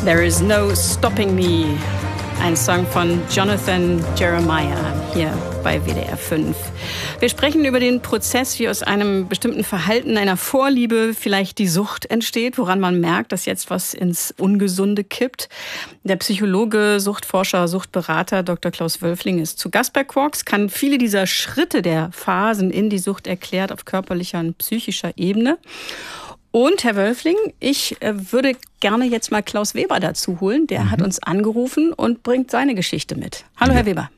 There is no stopping me. Ein Song von Jonathan Jeremiah hier bei WDR 5. Wir sprechen über den Prozess, wie aus einem bestimmten Verhalten, einer Vorliebe vielleicht die Sucht entsteht, woran man merkt, dass jetzt was ins Ungesunde kippt. Der Psychologe, Suchtforscher, Suchtberater Dr. Klaus Wölfling ist zu Gast bei Quarks, kann viele dieser Schritte der Phasen in die Sucht erklärt auf körperlicher und psychischer Ebene. Und Herr Wölfling, ich würde gerne jetzt mal Klaus Weber dazu holen. Der hat uns angerufen und bringt seine Geschichte mit. Hallo, Herr Weber.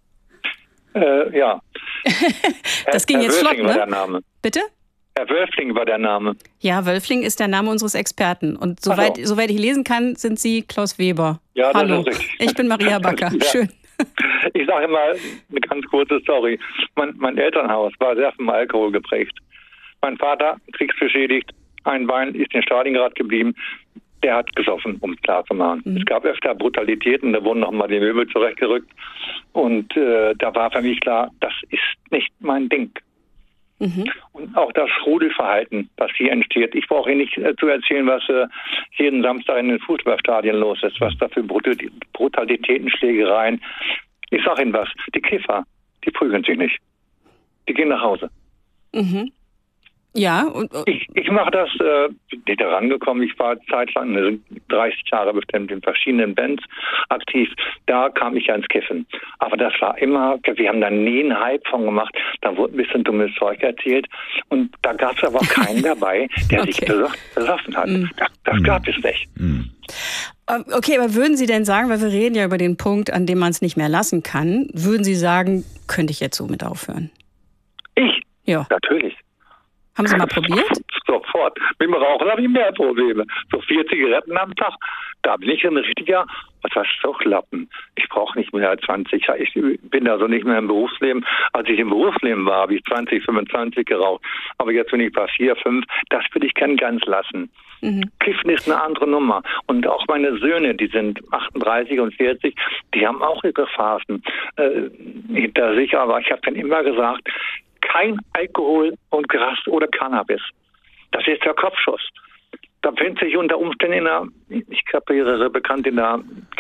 Ja. Das ging jetzt flott, ne? War der Name. Bitte? Herr Wölfling war der Name. Ja, Wölfling ist der Name unseres Experten. Und soweit ich lesen kann, sind Sie Klaus Weber. Ja, hallo, das ist richtig. Ich bin Maria Backer. Ja. Schön. Ich sage immer eine ganz kurze Story. Mein Elternhaus war sehr vom Alkohol geprägt. Mein Vater, kriegsbeschädigt, ein Bein ist in Stalingrad geblieben. Der hat gesoffen, um es klar zu machen. Es gab öfter Brutalitäten, da wurden nochmal die Möbel zurechtgerückt. Und da war für mich klar, das ist nicht mein Ding. Und auch das Rudelverhalten, was hier entsteht. Ich brauche Ihnen nicht zu erzählen, was jeden Samstag in den Fußballstadien los ist, was da für Brutalitäten, Schlägereien. Ich sage Ihnen was, die Kiffer, die prügeln sich nicht. Die gehen nach Hause. Ja. Ich mache das, nicht herangekommen, ich war zeitlang, 30 Jahre bestimmt in verschiedenen Bands aktiv, da kam ich ja ins Kiffen. Aber das war immer, wir haben da nie einen Hype von gemacht, da wurde ein bisschen dummes Zeug erzählt und da gab es aber auch keinen dabei, der sich besoffen hat. Das gab es nicht. Okay, aber würden Sie denn sagen, weil wir reden ja über den Punkt, an dem man es nicht mehr lassen kann, würden Sie sagen, könnte ich jetzt so mit aufhören? Ich? Ja. Natürlich. Haben Sie mal probiert? Sofort. Mit dem Rauchen habe ich mehr Probleme. So 4 Zigaretten am Tag, da bin ich ein richtiger, Suchtlappen. Ich brauche nicht mehr als 20. Ich bin also nicht mehr im Berufsleben. Als ich im Berufsleben war, habe ich 20, 25 geraucht. Aber jetzt bin ich bei 4, 5. Das würde ich gern ganz lassen. Kiffen ist eine andere Nummer. Und auch meine Söhne, die sind 38 und 40, die haben auch ihre Phasen hinter sich. Aber ich habe dann immer gesagt, kein Alkohol und Gras oder Cannabis. Das ist der Kopfschuss. Da findet sich unter Umständen ich kapiere bekannt in der